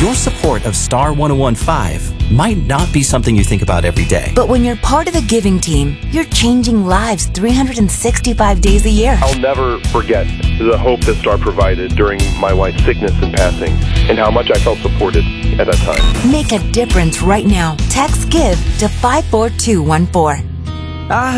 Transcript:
Your support of Star 1015 might not be something you think about every day. But when you're part of the giving team, you're changing lives 365 days a year. I'll never forget the hope that Star provided during my wife's sickness and passing, and how much I felt supported at that time. Make a difference right now. Text GIVE to 54214.